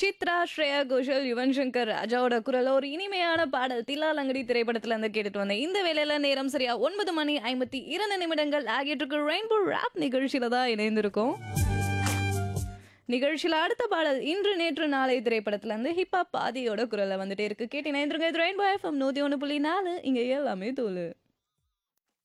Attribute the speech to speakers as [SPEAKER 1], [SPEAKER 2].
[SPEAKER 1] சித்ரா, ஸ்ரேயா கோஷல், யுவன் சங்கர் ராஜாவோட குரல்ல ஒரு இனிமையான பாடல் தில்லாலங்கடி திரைப்படத்துல இருந்து கேட்டுட்டு வந்தேன். இந்த வேளையில நேரம் சரியா 9 மணி 52 நிமிடங்கள் ஆகிட்டு இருக்கு. ரெயின்போ ராப் நிகழ்ச்சியில தான் இணைந்திருக்கோம். நிகழ்ச்சியில அடுத்த பாடல் இன்று நேற்று நாளை திரைப்படத்துல இருந்து ஹிப்ஹாப் ஆதியோட குரல்ல வந்துட்டே இருக்கு. கேட்டு இணைந்திருங்க. இது ரெயின்போ எஃப்எம் 101.4 இங்க எல்லாமே தோலு.